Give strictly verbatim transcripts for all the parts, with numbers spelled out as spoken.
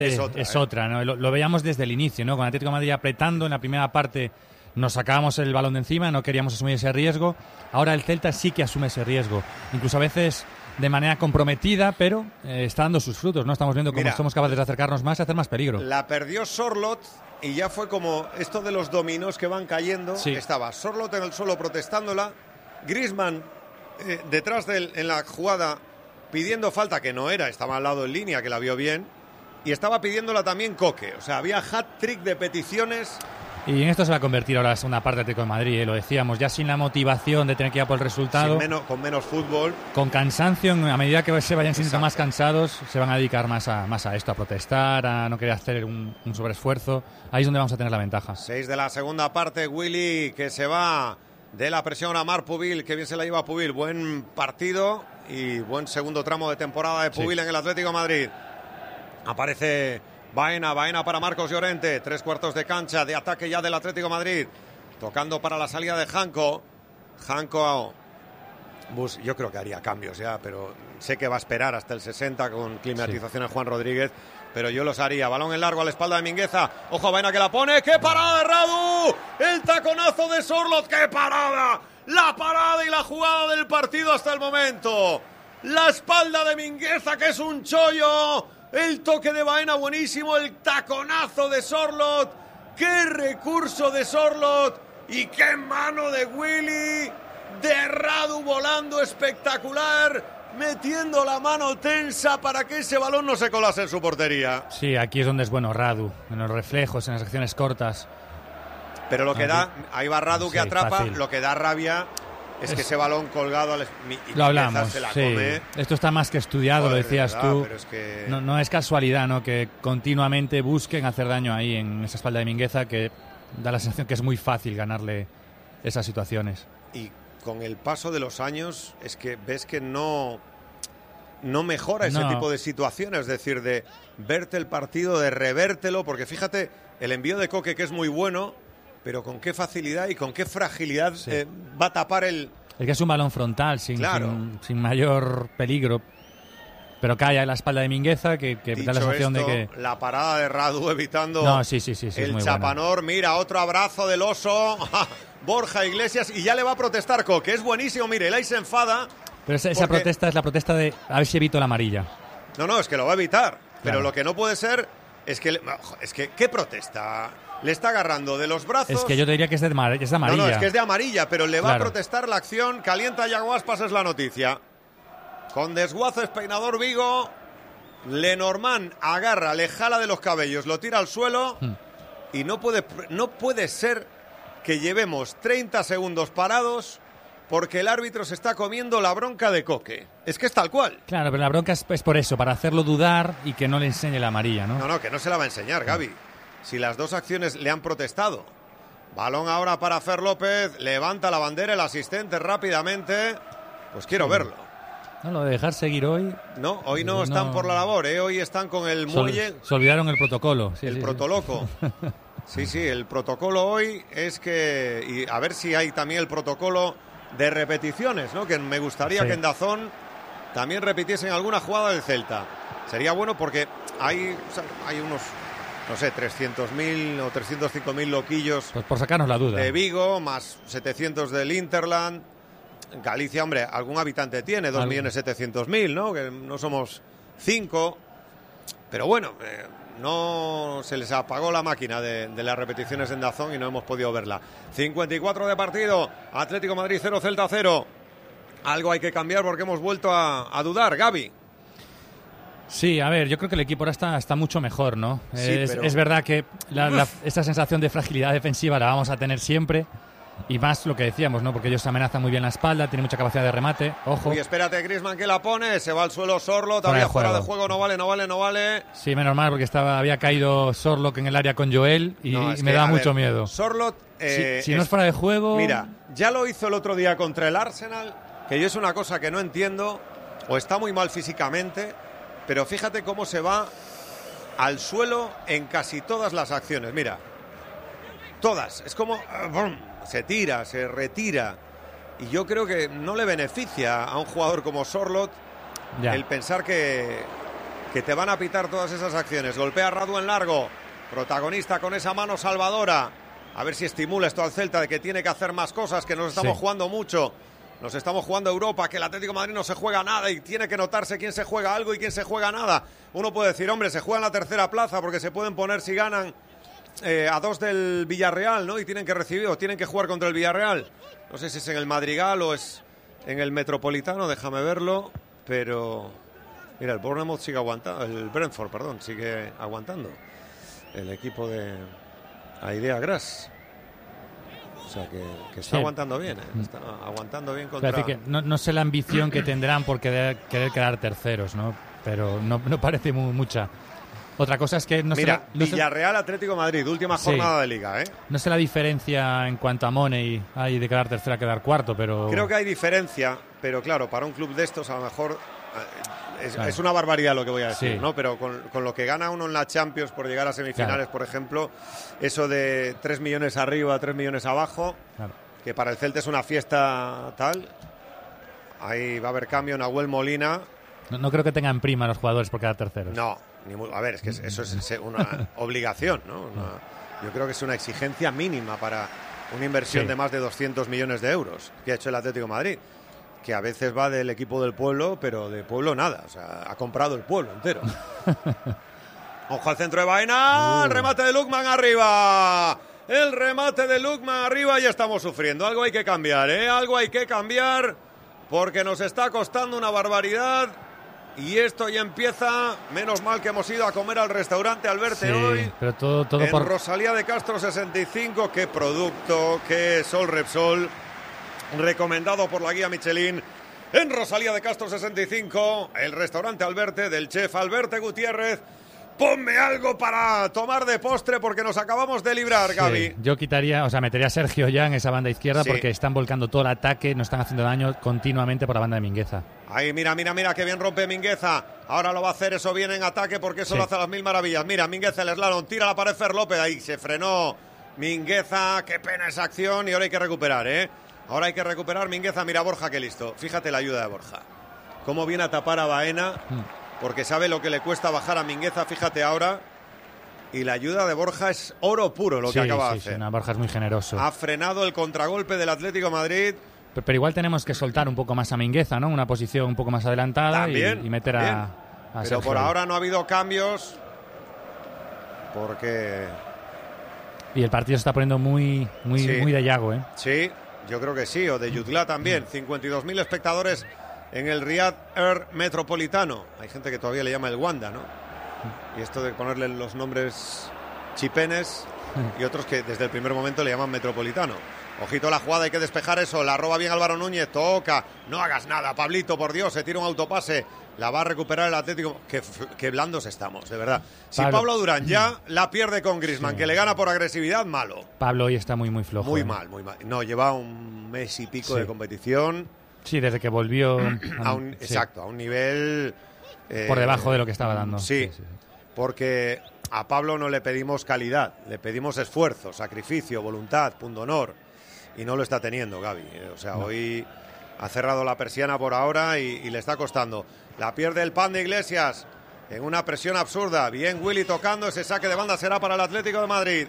es otra, es ¿eh? otra, ¿no? Lo, lo veíamos desde el inicio, ¿no? Con Atlético de Madrid apretando en la primera parte, nos sacábamos el balón de encima, no queríamos asumir ese riesgo. Ahora el Celta sí que asume ese riesgo, incluso a veces de manera comprometida, pero eh, está dando sus frutos, ¿no? Estamos viendo cómo Mira, somos capaces de acercarnos más y hacer más peligro. La perdió Sorloth y ya fue como esto de los dominos que van cayendo. Sí. Estaba Sorloth en el suelo protestándola, Griezmann eh, detrás de él en la jugada pidiendo falta, que no era, estaba al lado en línea, que la vio bien, y estaba pidiéndola también Coque. O sea, había hat-trick de peticiones. Y en esto se va a convertir ahora la segunda parte de Atlético de Madrid, ¿eh? Lo decíamos, ya sin la motivación de tener que ir a por el resultado. Sin menos, con menos fútbol. Con cansancio, a medida que se vayan sintiendo Exacto. más cansados, se van a dedicar más a, más a esto, a protestar, a no querer hacer un, un sobreesfuerzo. Ahí es donde vamos a tener la ventaja. Seis de la segunda parte, Willy, que se va de la presión a Marc Pubil, que bien se la lleva a Pubil. Buen partido y buen segundo tramo de temporada de Pubil sí. en el Atlético de Madrid. Aparece Baena, Baena para Marcos Llorente, tres cuartos de cancha de ataque ya del Atlético de Madrid, tocando para la salida de Janko. Janko, Bus, yo creo que haría cambios ya, pero sé que va a esperar hasta el sesenta con climatización sí. en Juan Rodríguez, pero yo los haría. Balón en largo a la espalda de Mingueza, ojo a Baena que la pone, ¡qué parada de Radu! El taconazo de Sorloth, ¡qué parada! La parada y la jugada del partido hasta el momento. La espalda de Mingueza, que es un chollo. El toque de Baena buenísimo, el taconazo de Sorloth, qué recurso de Sorloth y qué mano de Willy, de Radu volando espectacular, metiendo la mano tensa para que ese balón no se colase en su portería. Sí, aquí es donde es bueno Radu, en los reflejos, en las acciones cortas. Pero lo que aquí, da, ahí va Radu sí, que atrapa, fácil. Lo que da rabia es, es que ese balón colgado al, y lo hablamos, se la sí. come. Esto está más que estudiado, Joder, lo decías verdad, tú. Pero es que... no, no es casualidad, ¿no? Que continuamente busquen hacer daño ahí en esa espalda de Mingueza, que da la sensación que es muy fácil ganarle esas situaciones. Y con el paso de los años es que ves que no, no mejora ese no. tipo de situaciones, es decir, de verte el partido, de revértelo, porque fíjate, el envío de Coque, que es muy bueno, pero con qué facilidad y con qué fragilidad sí. eh, va a tapar el... El que es un balón frontal, sin, claro. sin, sin mayor peligro, pero cae a la espalda de Mingueza, que, que da la sensación esto, de que... la parada de Radu evitando no, sí, sí, sí, sí, el es muy chapanor, buena. Mira, otro abrazo del oso, Borja Iglesias, y ya le va a protestar Coque, es buenísimo, mire, él ahí se enfada... Pero esa, esa porque... protesta es la protesta de a ver si evito la amarilla. No, no, es que lo va a evitar, pero claro. lo que no puede ser es que... Es que, ¿qué protesta? Le está agarrando de los brazos... Es que yo te diría que es de, mar... es de amarilla. No, no, es que es de amarilla, pero le va claro. a protestar la acción. Calienta Yago Aspas, es la noticia. Con desguaces, peinador Vigo. Lenormand agarra, le jala de los cabellos, lo tira al suelo. Hmm. Y no puede, no puede ser que llevemos treinta segundos parados porque el árbitro se está comiendo la bronca de Coque. Es que es tal cual. Claro, pero la bronca es, es por eso, para hacerlo dudar y que no le enseñe la amarilla, ¿no? No, no, que no se la va a enseñar, Gaby. Si las dos acciones le han protestado. Balón ahora para Fer López. Levanta la bandera el asistente rápidamente. Pues quiero sí. verlo. No, lo de dejar seguir hoy... No, hoy no, no están por la labor, ¿eh? Hoy están con el muelle... Se, se olvidaron el protocolo. Sí, el sí, protoloco. Sí. sí, sí, el protocolo hoy es que... Y a ver si hay también el protocolo de repeticiones, ¿no? Que me gustaría sí. que en DAZN también repitiesen alguna jugada del Celta. Sería bueno porque hay, o sea, hay unos... no sé, trescientos mil o trescientos cinco mil loquillos. Pues por sacarnos la duda. De Vigo, más setecientos del Interland. Galicia, hombre, algún habitante tiene, dos millones setecientos mil, ¿no? Que no somos cinco. Pero bueno, eh, no se les apagó la máquina de, de las repeticiones en DAZN y no hemos podido verla. cincuenta y cuatro de partido, Atlético Madrid cero, Celta cero. Algo hay que cambiar porque hemos vuelto a, a dudar, Gaby. Sí, a ver, yo creo que el equipo ahora está, está mucho mejor, ¿no? Sí, es, pero... es verdad que la, la, esta sensación de fragilidad defensiva la vamos a tener siempre. Y más lo que decíamos, ¿no? Porque ellos amenazan muy bien la espalda, tienen mucha capacidad de remate. Ojo. Y espérate, Griezmann que la pone, se va al suelo Sorloth, todavía fuera, fuera de juego, no vale, no vale, no vale. Sí, menos mal, porque estaba había caído Sorloth en el área con Joel y, no, y me da mucho ver, miedo. Sorloth... Eh, si si no es fuera de juego... Mira, ya lo hizo el otro día contra el Arsenal, que yo es una cosa que no entiendo, o está muy mal físicamente, pero fíjate cómo se va al suelo en casi todas las acciones. Mira, todas, es como... se tira, se retira, y yo creo que no le beneficia a un jugador como Sorloth ya. el pensar que, que te van a pitar todas esas acciones. Golpea a Radu en largo, protagonista con esa mano salvadora. A ver si estimula esto al Celta de que tiene que hacer más cosas, que nos estamos sí. jugando mucho. Nos estamos jugando a Europa, que el Atlético de Madrid no se juega nada y tiene que notarse quién se juega algo y quién se juega nada. Uno puede decir, hombre, se juega en la tercera plaza porque se pueden poner si ganan eh, a dos del Villarreal, ¿no? Y tienen que recibir o tienen que jugar contra el Villarreal. No sé si es en el Madrigal o es en el Metropolitano, déjame verlo, pero mira, el Bournemouth sigue aguantando, el Brentford, perdón, sigue aguantando. El equipo de Aidea Gras. O sea, que, que está sí. aguantando bien, ¿eh? Está aguantando bien contra... Que no, no sé la ambición que tendrán por querer, querer quedar terceros, ¿no? Pero no, no parece muy, mucha. Otra cosa es que... No Mira, sé la, no Villarreal, sé... Atlético de Madrid, última jornada sí. de Liga, ¿eh? No sé la diferencia en cuanto a money hay de quedar tercero a quedar cuarto, pero... Creo que hay diferencia, pero claro, para un club de estos a lo mejor... Es, claro. es una barbaridad lo que voy a decir, sí. ¿no? Pero con, con lo que gana uno en la Champions por llegar a semifinales, claro. por ejemplo, eso de tres millones arriba, tres millones abajo, claro. que para el Celta es una fiesta tal. Ahí va a haber cambio. Nahuel Molina. No, no creo que tengan prima los jugadores por quedar terceros. No, ni muy, a ver, es que eso es una obligación, ¿no? Una, yo creo que es una exigencia mínima para una inversión sí. de más de doscientos millones de euros que ha hecho el Atlético de Madrid. Que a veces va del equipo del pueblo, pero de pueblo nada. O sea, ha comprado el pueblo entero. Ojo al centro de Baena. Uh. El remate de Lukman arriba. El remate de Lukman arriba y estamos sufriendo. Algo hay que cambiar, ¿eh? Algo hay que cambiar porque nos está costando una barbaridad. Y esto ya empieza. Menos mal que hemos ido a comer al restaurante Alberte sí, hoy. Pero todo, todo en por... Rosalía de Castro sesenta y cinco. Qué producto, qué Sol Repsol. Recomendado por la guía Michelin en Rosalía de Castro sesenta y cinco, el restaurante Alberte del chef Alberte Gutiérrez. Ponme algo para tomar de postre porque nos acabamos de librar, Gaby. Sí, yo quitaría, o sea, metería a Sergio ya en esa banda izquierda sí. porque están volcando todo el ataque, nos están haciendo daño continuamente por la banda de Mingueza. Ahí, mira, mira, mira, que bien rompe Mingueza. Ahora lo va a hacer, eso viene en ataque porque eso sí. lo hace a las mil maravillas. Mira, Mingueza, el slalom, tira la pared Fer López, ahí se frenó Mingueza, qué pena esa acción y ahora hay que recuperar, ¿eh? Ahora hay que recuperar Mingueza. Mira Borja, que listo. Fíjate la ayuda de Borja. Cómo viene a tapar a Baena, porque sabe lo que le cuesta bajar a Mingueza. Fíjate ahora. Y la ayuda de Borja es oro puro lo sí, que acaba sí, de hacer. Sí, no, Borja es muy generoso. Ha frenado el contragolpe del Atlético de Madrid. Pero, pero igual tenemos que soltar un poco más a Mingueza, ¿no? Una posición un poco más adelantada también, y, y meter también. a, a Pero Sergio. por ahora no ha habido cambios. Porque... Y el partido se está poniendo muy, muy, sí. muy de Yago, ¿eh? Sí. Yo creo que sí, o de Yutla también. cincuenta y dos mil espectadores en el Riyadh Air Metropolitano. Hay gente que todavía le llama el Wanda, ¿no? Y esto de ponerle los nombres chipenes y otros que desde el primer momento le llaman Metropolitano. Ojito la jugada, hay que despejar eso. La roba bien Álvaro Núñez, toca. No hagas nada, Pablito, por Dios, se tira un autopase. La va a recuperar el Atlético. Qué, qué blandos estamos, de verdad. Si Pablo, Pablo Durán ya la pierde con Griezmann, sí. que le gana por agresividad, malo. Pablo hoy está muy, muy flojo. Muy ¿eh? mal, muy mal. No, lleva un mes y pico sí. de competición. Sí, desde que volvió. a un, sí. Exacto, a un nivel... Eh, por debajo de lo que estaba dando. Sí, sí, sí, porque a Pablo no le pedimos calidad, le pedimos esfuerzo, sacrificio, voluntad, pundonor. Y no lo está teniendo, Gaby. O sea, no. hoy ha cerrado la persiana por ahora y, y le está costando. La pierde el Pan de Iglesias en una presión absurda. Bien Willy tocando, ese saque de banda será para el Atlético de Madrid.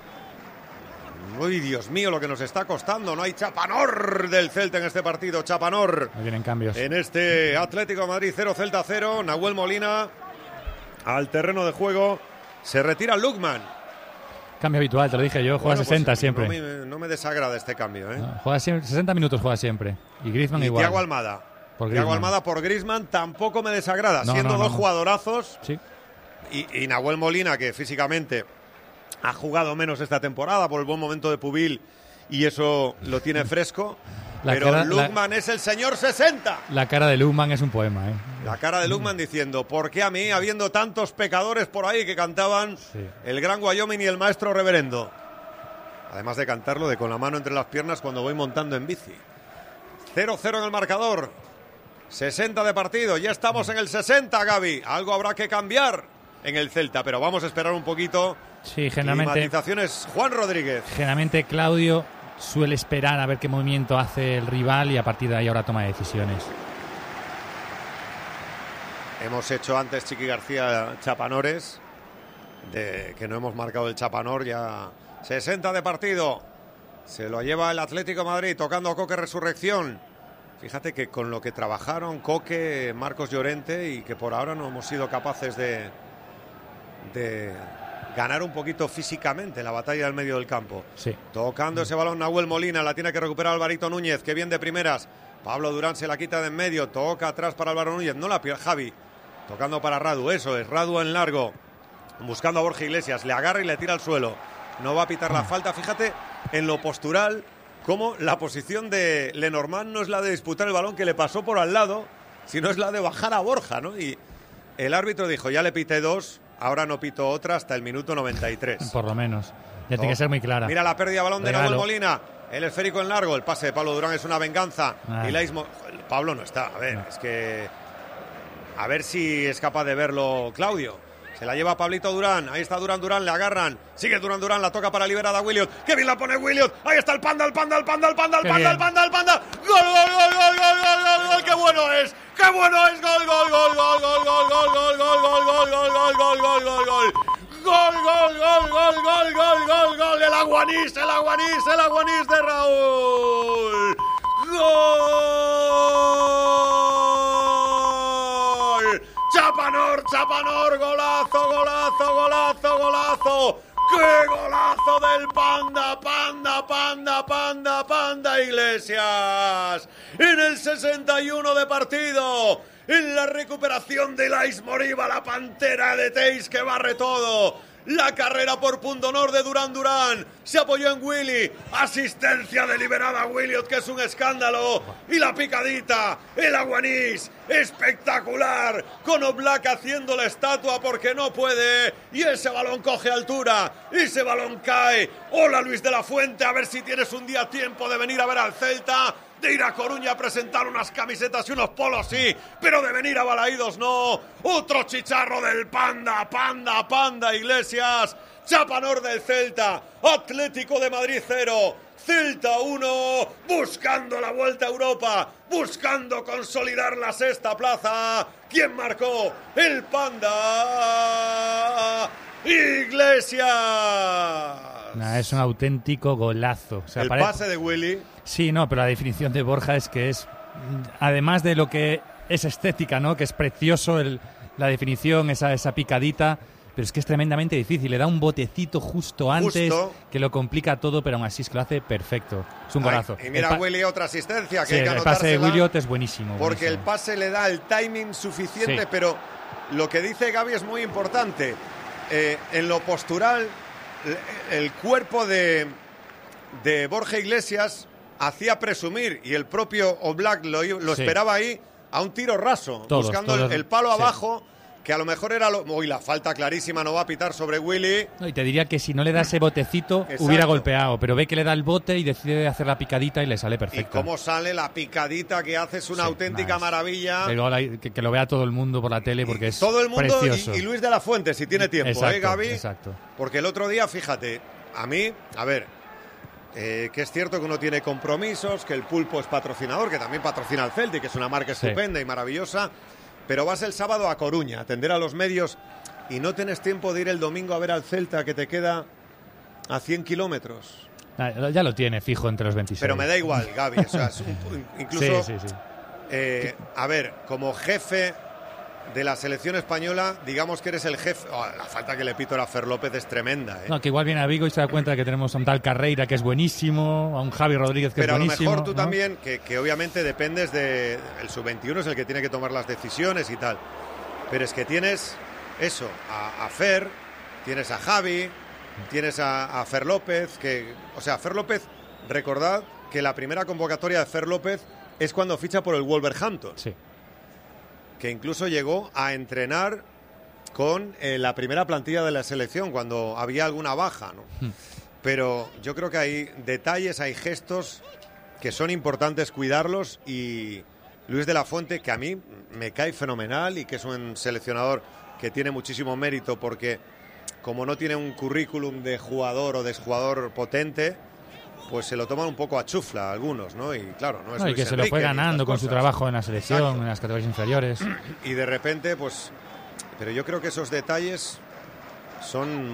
Uy, Dios mío, lo que nos está costando. No hay chapanor del Celta en este partido. Chapanor. Ahí vienen cambios. En este Atlético de Madrid cero, Celta cero. Nahuel Molina al terreno de juego. Se retira Lukman. Cambio habitual, te lo dije yo. Juega bueno, sesenta pues, siempre. No me, no me desagrada este cambio, ¿eh? No, juega siempre, sesenta minutos juega siempre. Y Griezmann y igual. Thiago Almada. Por Thiago Almada por Griezmann tampoco me desagrada. No, siendo no, no, dos no. jugadorazos. Sí. Y, y Nahuel Molina, que físicamente ha jugado menos esta temporada por el buen momento de Pubil y eso lo tiene fresco. La pero cara, Lukman la, es el señor sesenta. La cara de Lukman es un poema, ¿eh? La cara de Lukman diciendo, ¿por qué a mí, habiendo tantos pecadores por ahí que cantaban sí. el Gran Wyoming y el Maestro Reverendo? Además de cantarlo de con la mano entre las piernas cuando voy montando en bici. cero cero en el marcador. sesenta de partido. Ya estamos en el sesenta, Gaby. Algo habrá que cambiar en el Celta, pero vamos a esperar un poquito. Sí, generalmente. Matizaciones, Juan Rodríguez. Generalmente Claudio suele esperar a ver qué movimiento hace el rival y a partir de ahí ahora toma decisiones. Hemos hecho antes, Chiqui García, chapanores, de que no hemos marcado el chapanor ya. sesenta de partido. Se lo lleva el Atlético de Madrid, tocando Coque Resurrección. Fíjate que con lo que trabajaron Coque, Marcos Llorente, y que por ahora no hemos sido capaces de, de ganar un poquito físicamente en la batalla del medio del campo. Sí. Tocando ese balón Nahuel Molina, la tiene que recuperar Alvarito Núñez, que bien de primeras. Pablo Durán se la quita de en medio, toca atrás para Álvaro Núñez, no la pierde Javi. Tocando para Radu, eso es, Radu en largo, buscando a Borja Iglesias, le agarra y le tira al suelo. No va a pitar la falta, fíjate en lo postural, como la posición de Lenormand no es la de disputar el balón que le pasó por al lado, sino es la de bajar a Borja, ¿no? Y el árbitro dijo, ya le pité dos, ahora no pito otra hasta el minuto noventa y tres. Por lo menos, ya tiene que ser muy clara. Mira la pérdida de balón de Regalo. Nahuel Molina, el esférico en largo, el pase de Pablo Durán es una venganza. Ay. Y la Ismo... Pablo no está, a ver, No. es que... A ver si es capaz de verlo Claudio. Se la lleva Pablito Durán. Ahí está Durán, Durán, le agarran. Sigue Durán, Durán, la toca para liberar a Williot. ¡Qué bien la pone Williot! Ahí está el panda, el panda, el panda, el panda, el Qué panda, bien. el panda, el panda. ¡Gol, gol, gol, gol, gol, gol, gol, gol! ¡Qué bueno es! ¡Qué bueno es! ¡Gol, gol, gol, gol, gol, gol, gol, gol, gol, gol, gol, gol, gol, gol, gol, gol, gol! ¡Gol, gol, gol, gol, gol, gol, gol, gol! ¡El aguanís, el aguanís, el aguanís de Raúl! ¡Gol! ¡Chapanor, Chapanor! ¡Golazo, golazo, golazo, golazo! ¡Qué golazo del Panda, Panda, Panda, Panda, Panda Iglesias! En el sesenta y uno de partido, en la recuperación de Lais Moriba, la pantera de Teis que barre todo. La carrera por punto honor de Durán Durán. Se apoyó en Willy. Asistencia deliberada a Williot, que es un escándalo. Y la picadita. El aguanís. Espectacular. Con Oblak haciendo la estatua porque no puede. Y ese balón coge altura. Y ese balón cae. Hola Luis de la Fuente. A ver si tienes un día tiempo de venir a ver al Celta. De ir a Coruña a presentar unas camisetas y unos polos, sí, pero de venir a Balaídos, no. Otro chicharro del Panda, Panda, Panda Iglesias. Chapanor del Celta, Atlético de Madrid cero, Celta uno, buscando la vuelta a Europa, buscando consolidar la sexta plaza. ¿Quién marcó? El Panda Iglesias. Nah, es un auténtico golazo. O sea, el pare... pase de Willy. Sí, no, pero la definición de Borja es que es, además de lo que es estética, ¿no? Que es precioso el, la definición, esa, esa picadita, pero es que es tremendamente difícil. Le da un botecito justo antes, Justo. que lo complica todo, pero aún así es que lo hace perfecto. Es un golazo. Ay, y mira El pa- Willy, otra asistencia que sí, hay que el pase de anotársela, Williot es buenísimo. porque el buenísimo. pase le da el timing suficiente, Sí. pero lo que dice Gaby es muy importante. Eh, en lo postural, el, el cuerpo de, de Borja Iglesias hacía presumir, y el propio Oblak lo, lo Sí. esperaba ahí, a un tiro raso, Todos, buscando todos, el, el palo sí. abajo, que a lo mejor era lo... Uy, la falta clarísima no va a pitar sobre Willy. No, y te diría que si no le da ese botecito, Exacto. hubiera golpeado, pero ve que le da el bote y decide hacer la picadita y le sale Y perfecto. cómo sale la picadita que hace, es una Sí, auténtica más. maravilla. El gol ahí, que, que lo vea todo el mundo por la tele porque es Todo el mundo precioso. y, y Luis de la Fuente, si tiene tiempo, exacto, ¿eh, Gaby? Exacto. Porque el otro día, fíjate, a mí, a ver, eh, que es cierto que uno tiene compromisos, que el Pulpo es patrocinador, que también patrocina al Celtic, que es una marca Sí. estupenda y maravillosa, pero vas el sábado a Coruña a atender a los medios y no tienes tiempo de ir el domingo a ver al Celta, que te queda a cien kilómetros. Ah, ya lo tiene fijo entre los veintiséis. Pero me da igual, Gaby, o sea, es un- incluso, Sí, sí, sí. eh, a ver, como jefe de la selección española, digamos que eres el jefe. Oh, la falta que le pito a Fer López es tremenda, ¿eh? No, que igual viene a Vigo y se da cuenta de que tenemos a un tal Carreira que es buenísimo, a un Javi Rodríguez que Pero es a lo buenísimo. mejor tú ¿no? también, que, que obviamente dependes de... El sub veintiuno es el que tiene que tomar las decisiones y tal. Pero es que tienes eso, a, a Fer, tienes a Javi, tienes a, a Fer López, que... O sea, Fer López, recordad que la primera convocatoria de Fer López es cuando ficha por el Wolverhampton. Sí. Que incluso llegó a entrenar con eh, la primera plantilla de la selección cuando había alguna baja, ¿no? Hmm. Pero yo creo que hay detalles, hay gestos que son importantes cuidarlos, y Luis de la Fuente, que a mí me cae fenomenal y que es un seleccionador que tiene muchísimo mérito, porque como no tiene un currículum de jugador o de exjugador potente, pues se lo toman un poco a chufla algunos, ¿no? Y claro, no es no, y Luis que se Enrique, lo fue ganando con su trabajo en la selección, Exacto. en las categorías inferiores. Y de repente, pues... Pero yo creo que esos detalles son